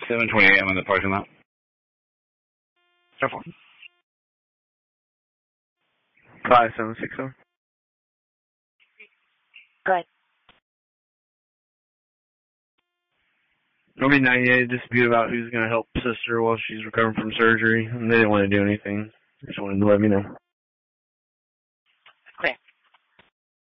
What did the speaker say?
7:28. I'm in the parking lot. Careful. 5760. Go ahead. There'll be 98 dispute about who's going to help sister while she's recovering from surgery. And they didn't want to do anything. They just wanted to let me know.